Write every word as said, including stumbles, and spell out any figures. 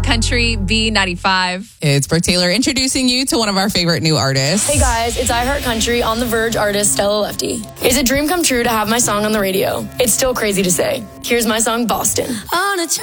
Country B ninety-five. It's Brooke Taylor introducing you to one of our favorite new artists. Hey guys, it's I Heart Country on The Verge artist Stella Lefty. It's a dream come true to have my song on the radio. It's still crazy to say. Here's my song, Boston. On a